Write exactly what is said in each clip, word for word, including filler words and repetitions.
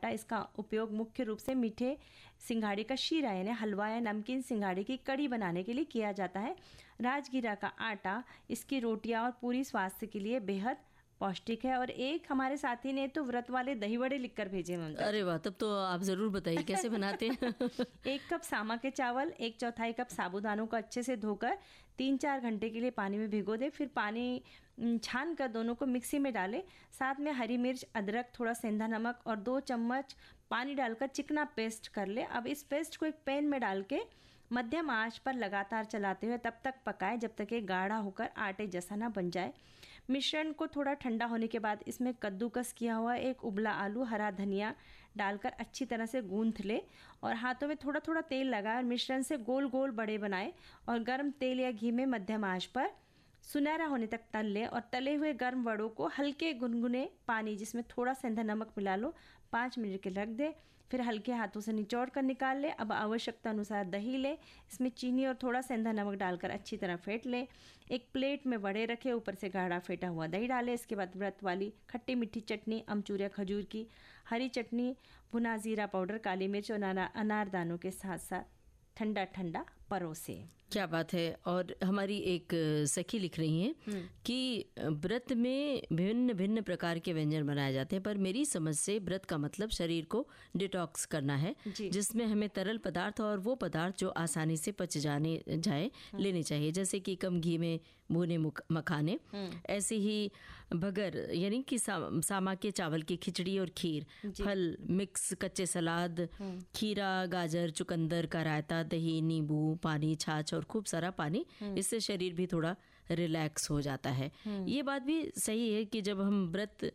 आटा, इसका उपयोग मुख्य रूप से मीठे सिंघाड़े का शीरा यानी हलवा या नमकीन सिंघाड़े की कड़ी बनाने के लिए किया जाता है। राजगीरा का आटा, इसकी रोटियां और पूरी स्वास्थ्य के लिए बेहद पौष्टिक है। और एक हमारे साथी ने तो व्रत वाले दही बड़े लिखकर भेजे ममता। अरे वाह, तब तो आप जरूर बताइए कैसे बनाते हैं। एक कप सामा के चावल, एक चौथाई कप साबूदानों को अच्छे से धोकर तीन चार घंटे के लिए पानी में भिगो दे। फिर पानी छान कर दोनों को मिक्सी में डालें। साथ में हरी मिर्च, अदरक, थोड़ा सेंधा नमक और दो चम्मच पानी डालकर चिकना पेस्ट कर ले। अब इस पेस्ट को एक पैन में डाल के मध्यम आंच पर लगातार चलाते हुए तब तक पकाएं जब तक ये गाढ़ा होकर आटे जैसा ना बन जाए। मिश्रण को थोड़ा ठंडा होने के बाद इसमें कद्दूकस किया हुआ एक उबला आलू, हरा धनिया डालकर अच्छी तरह से गूंथ ले और हाथों में थोड़ा थोड़ा तेल लगाए और मिश्रण से गोल गोल बड़े बनाए और गर्म तेल या घी में मध्यम आंच पर सुनहरा होने तक तल ले। और तले हुए गर्म वड़ों को हल्के गुनगुने पानी जिसमें थोड़ा सेंधा नमक मिला लो, पाँच मिनट के रख दे। फिर हल्के हाथों से निचोड़ कर निकाल ले। अब आवश्यकता अनुसार दही ले, इसमें चीनी और थोड़ा सेंधा नमक डालकर अच्छी तरह फेंट ले। एक प्लेट में वड़े रखे, ऊपर से गाढ़ा फेंटा हुआ दही डाले। इसके बाद व्रत वाली खट्टी मीठी चटनी, अमचूर या खजूर की हरी चटनी, भुना जीरा पाउडर, काली मिर्च और अनारदानों के साथ साथ ठंडा ठंडा परोसे। क्या बात है। और हमारी एक सखी लिख रही हैं कि व्रत में भिन्न भिन्न प्रकार के व्यंजन बनाए जाते हैं, पर मेरी समझ से व्रत का मतलब शरीर को डिटॉक्स करना है, जिसमें हमें तरल पदार्थ और वो पदार्थ जो आसानी से पच जाने जाए लेने चाहिए, जैसे कि कम घी में भुने मखाने, ऐसे ही भगर यानी कि सा, सामा के चावल की खिचड़ी और खीर, फल मिक्स, कच्चे सलाद, खीरा, गाजर, चुकंदर का रायता, दही, नींबू, पानी, छाछ और खूब सारा पानी। इससे शरीर भी थोड़ा रिलैक्स हो जाता है। ये बात भी सही है कि जब हम व्रत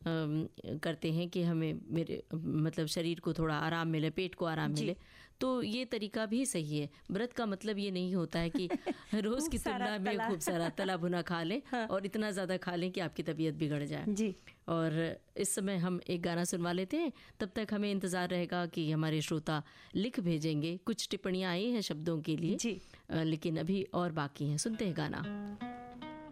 करते हैं कि हमें मेरे मतलब शरीर को थोड़ा आराम मिले, पेट को आराम मिले, तो ये तरीका भी सही है। व्रत का मतलब ये नहीं होता है कि रोज की तुलना में खूब सारा तला भुना खा लें हाँ। और इतना ज़्यादा खा लें कि आपकी तबीयत बिगड़ जाए जी। और इस समय हम एक गाना सुनवा लेते हैं, तब तक हमें इंतज़ार रहेगा कि हमारे श्रोता लिख भेजेंगे। कुछ टिप्पणियाँ आई हैं शब्दों के लिए जी, लेकिन अभी और बाकी हैं। सुनते हैं गाना।